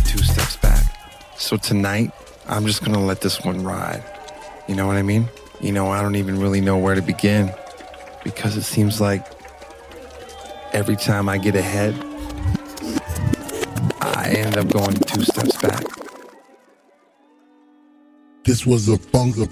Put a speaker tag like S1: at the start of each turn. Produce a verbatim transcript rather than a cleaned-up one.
S1: two steps back. So tonight, I'm just gonna let this one ride. You know what I mean? You know, I don't even really know where to begin, because it seems like every time I get ahead, I end up going two steps back.
S2: This was a funk, a